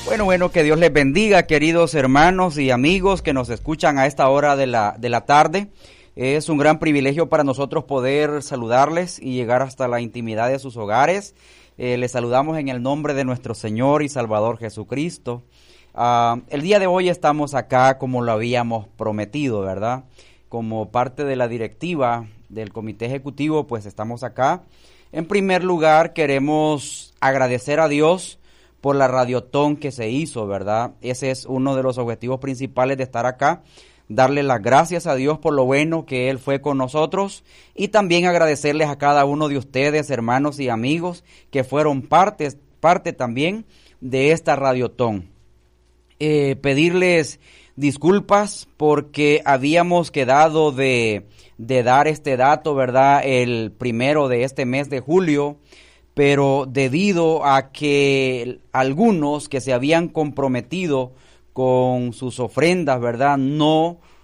Bueno, que Dios les bendiga, queridos hermanos y amigos que nos escuchan a esta hora de la tarde. Es un gran privilegio para nosotros poder saludarles y llegar hasta la intimidad de sus hogares. Les saludamos en el nombre de nuestro Señor y Salvador Jesucristo. El día de hoy estamos acá como lo habíamos prometido, ¿verdad? Como parte de la directiva del Comité Ejecutivo, pues estamos acá. En primer lugar, queremos agradecer a Dios por la radiotón que se hizo, ¿verdad? Ese es uno de los objetivos principales de estar acá, darle las gracias a Dios por lo bueno que Él fue con nosotros y también agradecerles a cada uno de ustedes, hermanos y amigos, que fueron parte también de esta radiotón. Pedirles disculpas porque habíamos quedado de dar este dato, ¿verdad? El primero de este mes de julio, pero debido a que algunos que se habían comprometido con sus ofrendas, ¿verdad?, no